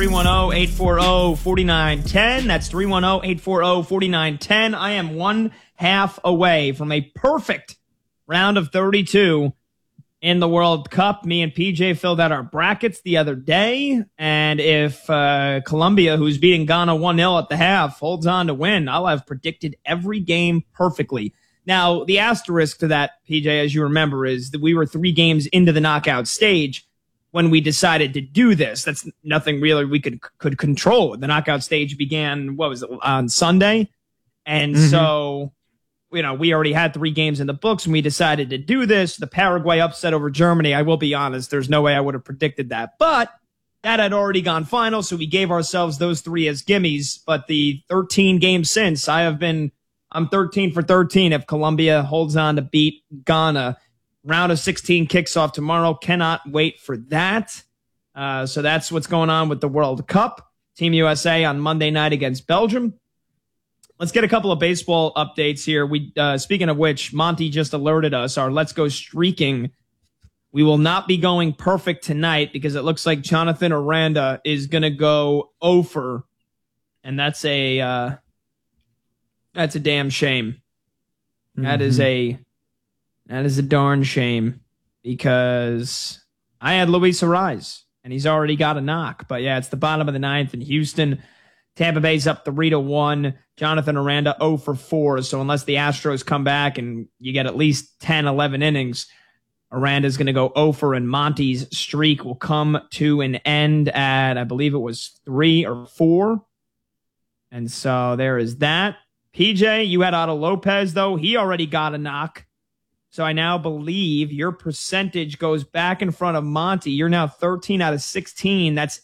310-840-4910. That's 310-840-4910. I am one half away from a perfect round of 32 in the World Cup. Me and PJ filled out our brackets the other day. And if Colombia, who's beating Ghana 1-0 at the half, holds on to win, I'll have predicted every game perfectly. Now, the asterisk to that, PJ, as you remember, is that we were 3 games into the knockout stage when we decided to do this. That's nothing really we could control. The knockout stage began, on Sunday? And so, we already had 3 games in the books and we decided to do this. The Paraguay upset over Germany, I will be honest, there's no way I would have predicted that. But that had already gone final, so we gave ourselves those 3 as gimmies. But the 13 games since, I'm 13 for 13 if Colombia holds on to beat Ghana. Round of 16 kicks off tomorrow. Cannot wait for that. So that's what's going on with the World Cup. Team USA on Monday night against Belgium. Let's get a couple of baseball updates here. Speaking of which, Monty just alerted us, our Let's Go Streaking. We will not be going perfect tonight because it looks like Jonathan Aranda is going to go 0 for, and that's a damn shame. That is a darn shame because I had Luis Arraez and he's already got a knock. But yeah, it's the bottom of the 9th in Houston. Tampa Bay's up 3-1. Jonathan Aranda 0 for 4. So unless the Astros come back and you get at least 10, 11 innings, Aranda's going to go 0 for, and Monty's streak will come to an end at, I believe it was 3 or 4. And so there is that. PJ, you had Otto Lopez, though. He already got a knock. So I now believe your percentage goes back in front of Monty. You're now 13 out of 16. That's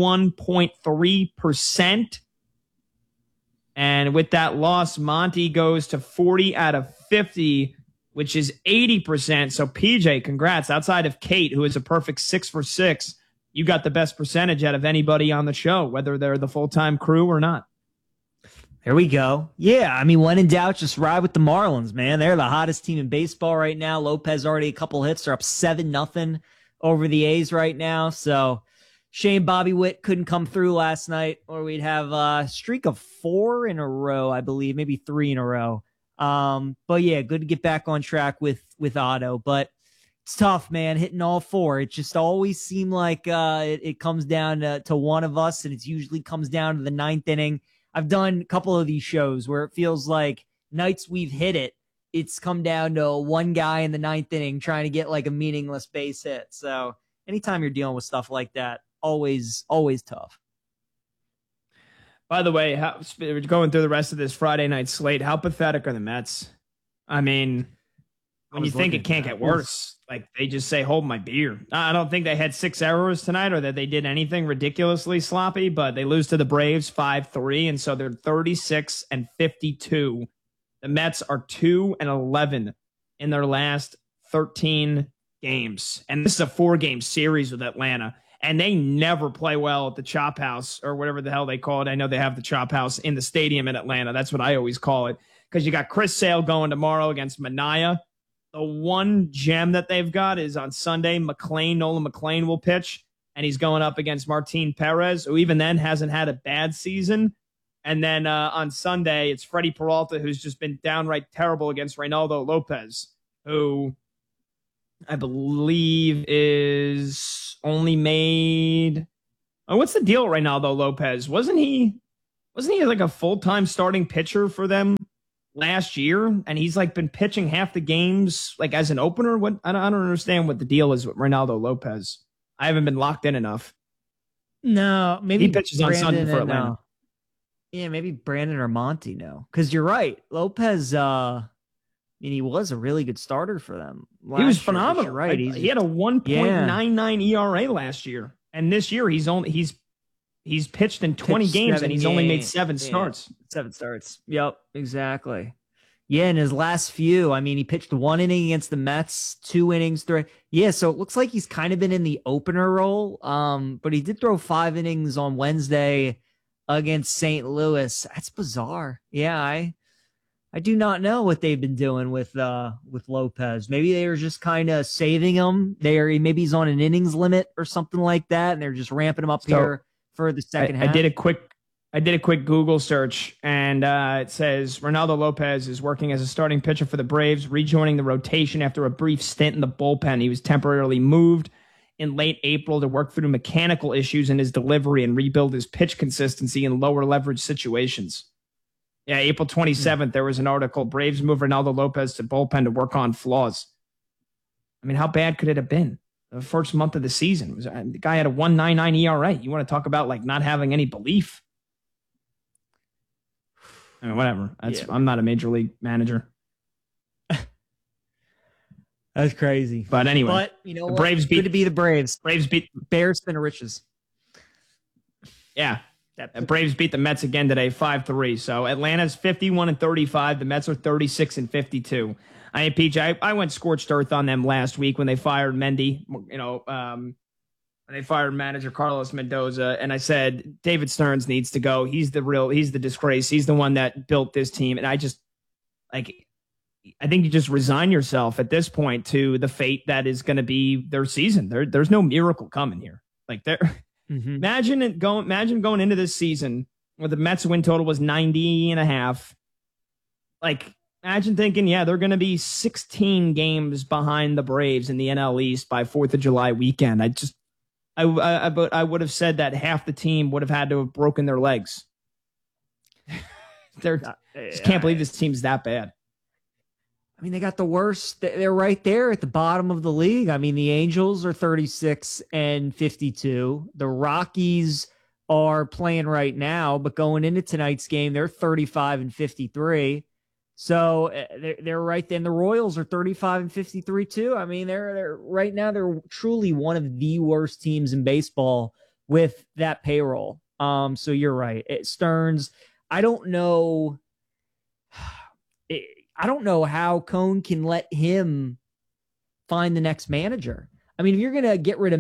81.3%. And with that loss, Monty goes to 40 out of 50, which is 80%. So PJ, congrats. Outside of Kate, who is a perfect 6 for 6, you got the best percentage out of anybody on the show, whether they're the full-time crew or not. There we go. Yeah, I mean, when in doubt, just ride with the Marlins, man. They're the hottest team in baseball right now. Lopez already a couple hits. They're up 7-0 over the A's right now. So shame Bobby Witt couldn't come through last night, or we'd have a streak of 4 in a row, I believe, maybe 3 in a row. But yeah, good to get back on track with Otto. But it's tough, man, hitting all 4. It just always seemed like it comes down to one of us, and it usually comes down to the 9th inning. I've done a couple of these shows where it feels like nights we've hit it, it's come down to one guy in the 9th inning trying to get like a meaningless base hit. So anytime you're dealing with stuff like that, always tough. By the way, going through the rest of this Friday night slate, how pathetic are the Mets? I mean, when you think it can't get worse, like they just say, hold my beer. I don't think they had 6 errors tonight or that they did anything ridiculously sloppy, but they lose to the Braves 5-3, and so they're 36-52. The Mets are 2-11 in their last 13 games, and this is a 4-game series with Atlanta, and they never play well at the Chop House or whatever the hell they call it. I know they have the Chop House in the stadium in Atlanta. That's what I always call it, because you got Chris Sale going tomorrow against Manaea. The one gem that they've got is on Sunday, Nolan McLean will pitch, and he's going up against Martin Perez, who even then hasn't had a bad season. And then on Sunday, it's Freddie Peralta, who's just been downright terrible against Reynaldo Lopez, who I believe is only made... Oh, what's the deal with Reynaldo Lopez? Wasn't he like a full-time starting pitcher for them last year, and he's like been pitching half the games like as an opener? What I don't understand what the deal is with Reynaldo Lopez. I haven't been locked in enough. No, maybe he pitches on Sunday for Atlanta. Yeah, maybe Brandon or Monty. No, because you're right. Lopez, I mean, he was a really good starter for them. He was phenomenal. You're right. He had a 1.99 ERA last year, and this year he's pitched in 20 games and he's only made 7 starts. 7 starts. Yep, exactly. Yeah, in his last few, I mean, he pitched 1 inning against the Mets, 2 innings. Yeah, so it looks like he's kind of been in the opener role. But he did throw 5 innings on Wednesday against St. Louis. That's bizarre. Yeah, I do not know what they've been doing with Lopez. Maybe they were just kind of saving him. Maybe he's on an innings limit or something like that, and they're just ramping him up here for the second I half? I did a quick Google search, and it says Ronaldo Lopez is working as a starting pitcher for the Braves, rejoining the rotation after a brief stint in the bullpen. He was temporarily moved in late April to work through mechanical issues in his delivery and rebuild his pitch consistency in lower leverage situations. Yeah, April 27th, there was an article, Braves move Ronaldo Lopez to bullpen to work on flaws. I mean, how bad could it have been? The first month of the season, the guy had a 1.99 ERA. You want to talk about like not having any belief? I mean, whatever. I'm not a major league manager. That's crazy. But anyway, but you know, Braves beat. Good to be the Braves. Braves beat Bears spin of riches. Yeah, Braves beat the Mets again today, 5-3. So Atlanta's 51-35. The Mets are 36-52. I mean, PJ, I went scorched earth on them last week when they fired Mendy. You know, when they fired manager Carlos Mendoza, and I said David Stearns needs to go. He's the disgrace. He's the one that built this team, and I think you just resign yourself at this point to the fate that is going to be their season. There's no miracle coming here. Like imagine going into this season where the Mets win total was 90.5. Like imagine thinking, yeah, they're going to be 16 games behind the Braves in the NL East by 4th of July weekend. I would have said that half the team would have had to have broken their legs. Just can't believe this team's that bad. I mean, they got the worst. They're right there at the bottom of the league. I mean, the Angels are 36-52. The Rockies are playing right now, but going into tonight's game, they're 35-53. So they're right there. And the Royals are 35-53 too. I mean, they're right now. They're truly one of the worst teams in baseball with that payroll. So you're right. Stearns. I don't know how Cone can let him find the next manager. I mean, if you're gonna get rid of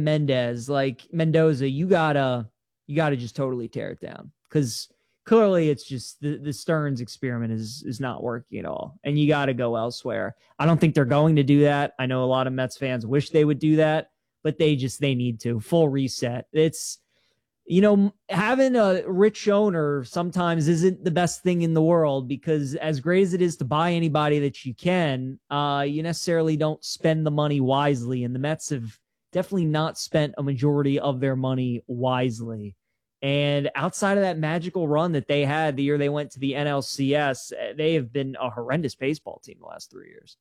Mendoza, you gotta just totally tear it down, because clearly it's just the Stearns experiment is not working at all, and you got to go elsewhere. I don't think they're going to do that. I know a lot of Mets fans wish they would do that, but they need to full reset. It's, you know, having a rich owner sometimes isn't the best thing in the world, because as great as it is to buy anybody that you can, you necessarily don't spend the money wisely. And the Mets have definitely not spent a majority of their money wisely. And outside of that magical run that they had the year they went to the NLCS, they have been a horrendous baseball team the last 3 years.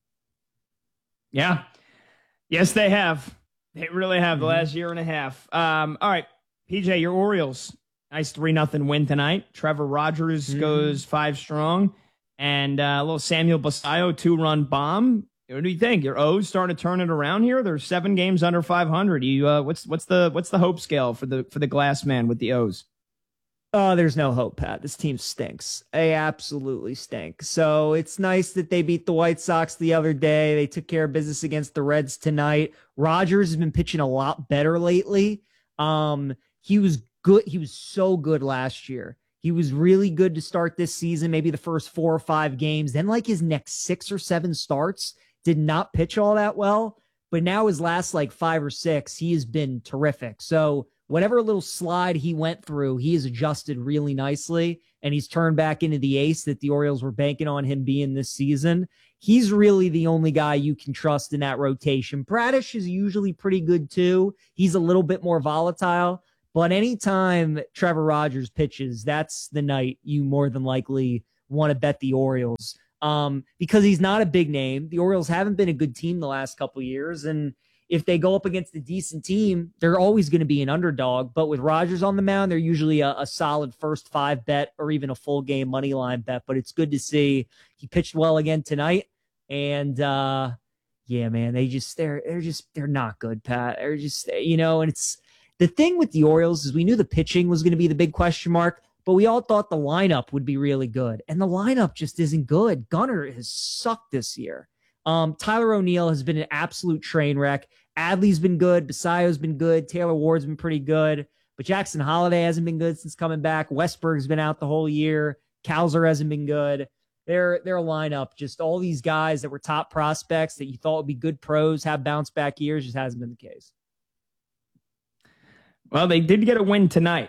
Yeah. Yes, they have. They really have the last year and a half. All right. PJ, your Orioles, nice 3-0 win tonight. Trevor Rogers goes 5 strong, and a little Samuel Basallo 2-run bomb. What do you think? Your O's starting to turn it around here. They're 7 games under 500. What's the hope scale for the glass man with the O's? Oh, there's no hope, Pat. This team stinks. They absolutely stink. So it's nice that they beat the White Sox the other day. They took care of business against the Reds tonight. Rogers has been pitching a lot better lately. He was good. He was so good last year. He was really good to start this season, maybe the first 4 or 5 games. Then like his next 6 or 7 starts, did not pitch all that well. But now his last 5 or 6, he has been terrific. So whatever little slide he went through, he has adjusted really nicely, and he's turned back into the ace that the Orioles were banking on him being this season. He's really the only guy you can trust in that rotation. Bradish is usually pretty good too. He's a little bit more volatile. But anytime Trevor Rogers pitches, that's the night you more than likely want to bet the Orioles, because he's not a big name. The Orioles haven't been a good team the last couple of years, and if they go up against a decent team, they're always going to be an underdog. But with Rogers on the mound, they're usually a solid first 5 bet or even a full game money line bet. But it's good to see he pitched well again tonight, and yeah, man, they're not good, Pat. They're just, and it's. The thing with the Orioles is we knew the pitching was going to be the big question mark, but we all thought the lineup would be really good. And the lineup just isn't good. Gunnar has sucked this year. Tyler O'Neill has been an absolute train wreck. Adley's been good. Basallo's been good. Taylor Ward's been pretty good. But Jackson Holiday hasn't been good since coming back. Westberg's been out the whole year. Kowser hasn't been good. Their lineup, just all these guys that were top prospects that you thought would be good pros, have bounce back years, just hasn't been the case. Well, they did get a win tonight,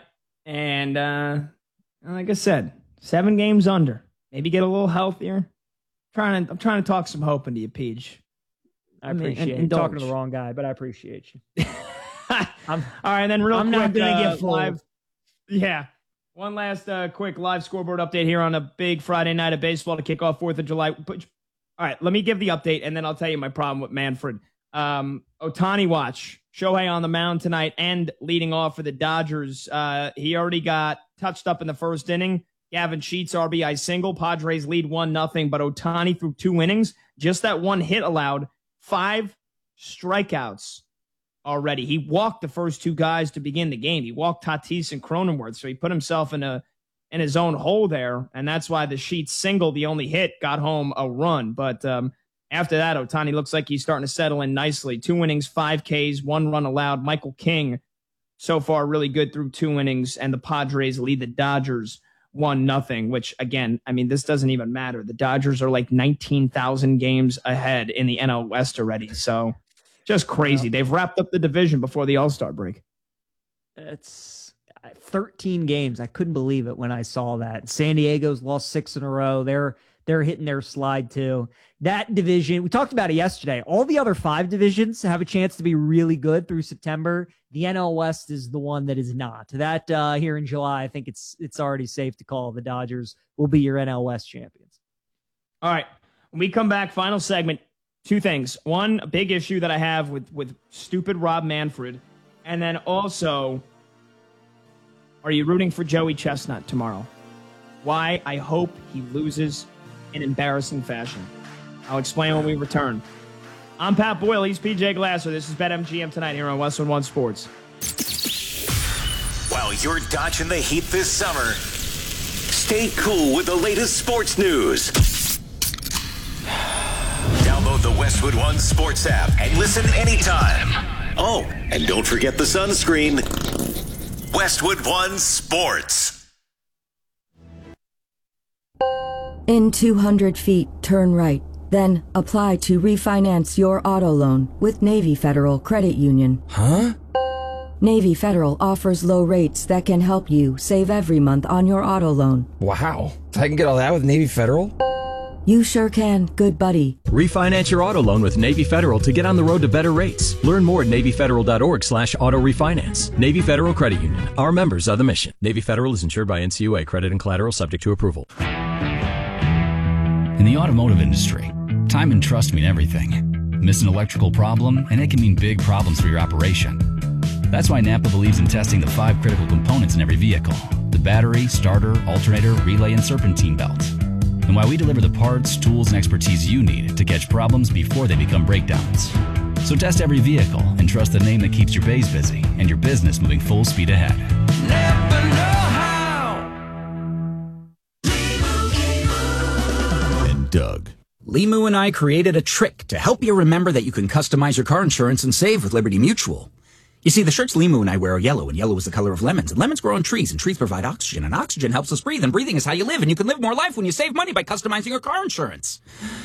And like I said, 7 games under. Maybe get a little healthier. I'm trying to talk some hope into you, Peach. I appreciate you. Talking to the wrong guy, but I appreciate you. All right, and then I'm not going to get full. Live. Yeah. One last quick live scoreboard update here on a big Friday night of baseball to kick off 4th of July. All right, let me give the update, and then I'll tell you my problem with Manfred. Ohtani watch. Shohei on the mound tonight and leading off for the Dodgers. He already got touched up in the first inning. Gavin Sheets RBI single. Padres lead 1-0, but Ohtani threw 2 innings. Just that one hit allowed 5 strikeouts already. He walked the first 2 guys to begin the game. He walked Tatis and Cronenworth, so he put himself in his own hole there, and that's why the Sheets single, the only hit, got home a run. But after that, Ohtani looks like he's starting to settle in nicely. 2 innings, 5 Ks, 1 run allowed. Michael King, so far, really good through 2 innings, and the Padres lead the Dodgers 1-0, which, again, I mean, this doesn't even matter. The Dodgers are like 19,000 games ahead in the NL West already, so just crazy. They've wrapped up the division before the All-Star break. It's 13 games. I couldn't believe it when I saw that. San Diego's lost 6 in a row. They're hitting their slide too. That division, we talked about it yesterday. All the other 5 divisions have a chance to be really good through September. The NL West is the one that is not. That here in July, I think it's already safe to call the Dodgers will be your NL West champions. All right. When we come back, final segment, 2 things. One, a big issue that I have with stupid Rob Manfred. And then also, are you rooting for Joey Chestnut tomorrow? Why? I hope he loses in embarrassing fashion. I'll explain when we return. I'm Pat Boyle. He's PJ Glasser. This is BetMGM tonight here on Westwood One Sports. While you're dodging the heat this summer, stay cool with the latest sports news. Download the Westwood One Sports app and listen anytime. Oh, and don't forget the sunscreen. Westwood One Sports. In 200 feet, turn right. Then, apply to refinance your auto loan with Navy Federal Credit Union. Huh? Navy Federal offers low rates that can help you save every month on your auto loan. Wow. I can get all that with Navy Federal? You sure can, good buddy. Refinance your auto loan with Navy Federal to get on the road to better rates. Learn more at NavyFederal.org/auto refinance. Navy Federal Credit Union. Our members are the mission. Navy Federal is insured by NCUA. Credit and collateral subject to approval. In the automotive industry, time and trust mean everything. Miss an electrical problem, and it can mean big problems for your operation. That's why Napa believes in testing the 5 critical components in every vehicle: the battery, starter, alternator, relay, and serpentine belt. And why we deliver the parts, tools, and expertise you need to catch problems before they become breakdowns. So test every vehicle and trust the name that keeps your bays busy and your business moving full speed ahead. Napa know-how. And Doug. Limu and I created a trick to help you remember that you can customize your car insurance and save with Liberty Mutual. You see, the shirts Limu and I wear are yellow, and yellow is the color of lemons, and lemons grow on trees, and trees provide oxygen, and oxygen helps us breathe, and breathing is how you live, and you can live more life when you save money by customizing your car insurance.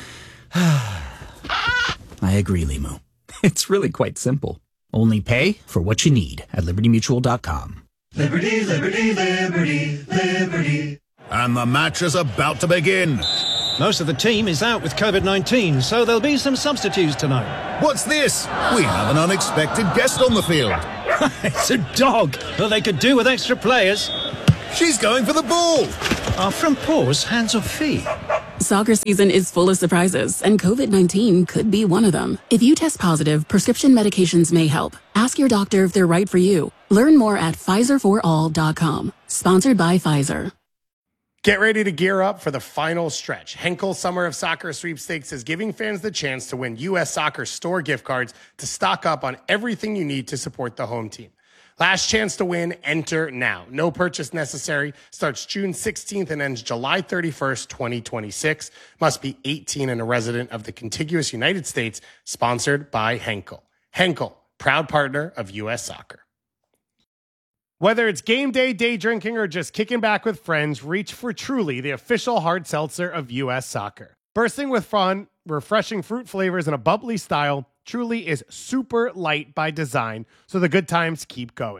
I agree, Limu. It's really quite simple. Only pay for what you need at LibertyMutual.com. Liberty, liberty, liberty, liberty. And the match is about to begin. Most of the team is out with COVID-19, so there'll be some substitutes tonight. What's this? We have an unexpected guest on the field. It's a dog. Well, they could do with extra players. She's going for the ball. Are front paws hands or feet? Soccer season is full of surprises, and COVID-19 could be one of them. If you test positive, prescription medications may help. Ask your doctor if they're right for you. Learn more at PfizerForAll.com. Sponsored by Pfizer. Get ready to gear up for the final stretch. Henkel Summer of Soccer Sweepstakes is giving fans the chance to win U.S. Soccer store gift cards to stock up on everything you need to support the home team. Last chance to win, enter now. No purchase necessary. Starts June 16th and ends July 31st, 2026. Must be 18 and a resident of the contiguous United States. Sponsored by Henkel. Henkel, proud partner of U.S. Soccer. Whether it's game day, day drinking, or just kicking back with friends, reach for Truly, the official hard seltzer of U.S. Soccer. Bursting with fun, refreshing fruit flavors, and a bubbly style, Truly is super light by design, so the good times keep going.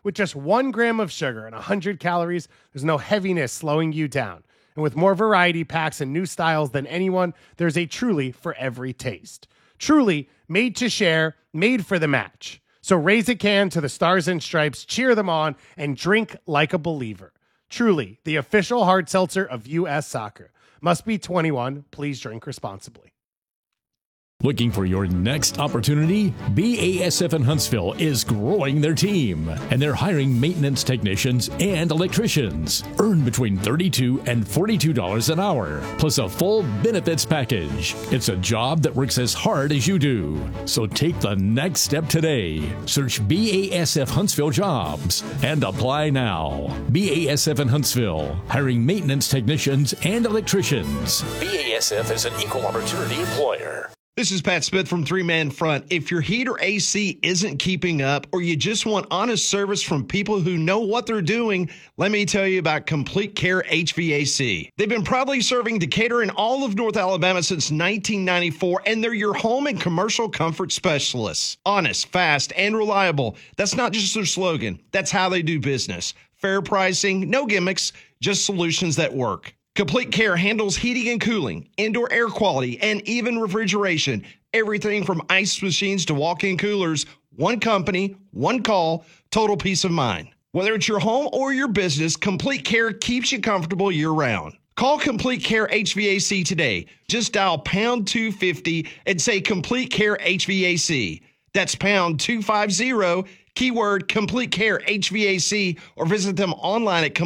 With just 1 gram of sugar and 100 calories, there's no heaviness slowing you down. And with more variety packs and new styles than anyone, there's a Truly for every taste. Truly, made to share, made for the match. So raise a can to the Stars and Stripes, cheer them on, and drink like a believer. Truly, the official hard seltzer of U.S. Soccer. Must be 21. Please drink responsibly. Looking for your next opportunity? BASF in Huntsville is growing their team, and they're hiring maintenance technicians and electricians. Earn between $32 and $42 an hour, plus a full benefits package. It's a job that works as hard as you do. So take the next step today. Search BASF Huntsville Jobs and apply now. BASF in Huntsville, hiring maintenance technicians and electricians. BASF is an equal opportunity employer. This is Pat Smith from Three Man Front. If your heat or AC isn't keeping up, or you just want honest service from people who know what they're doing, let me tell you about Complete Care HVAC. They've been proudly serving Decatur and all of North Alabama since 1994, and they're your home and commercial comfort specialists. Honest, fast, and reliable. That's not just their slogan. That's how they do business. Fair pricing, no gimmicks, just solutions that work. Complete Care handles heating and cooling, indoor air quality, and even refrigeration. Everything from ice machines to walk-in coolers. One company, one call, total peace of mind. Whether it's your home or your business, Complete Care keeps you comfortable year-round. Call Complete Care HVAC today. Just dial pound 250 and say Complete Care HVAC. That's pound 250, keyword Complete Care HVAC, or visit them online at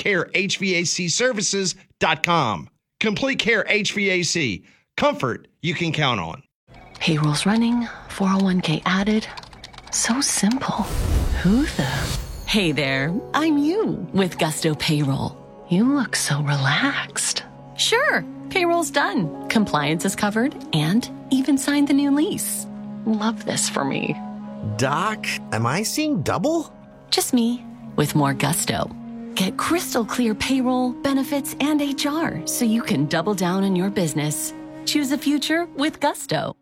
CompleteCareHVACservices.com. Complete Care HVAC. Comfort you can count on. Payroll's running, 401k added. So simple. Who the? Hey there, I'm you with Gusto Payroll. You look so relaxed. Sure, payroll's done. Compliance is covered and even signed the new lease. Love this for me. Doc, am I seeing double? Just me, with more gusto. Get crystal clear payroll, benefits, and HR so you can double down on your business. Choose a future with Gusto.